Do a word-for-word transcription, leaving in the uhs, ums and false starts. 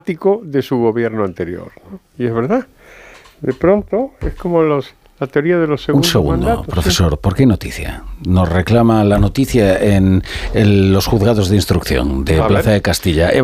de su gobierno anterior, ¿no? Y es verdad, de pronto es como los, la teoría de los segundos Un segundo, mandatos, profesor, ¿sí? ¿por qué noticia? Nos reclama la noticia en, en los juzgados de instrucción de A Plaza ver. de Castilla.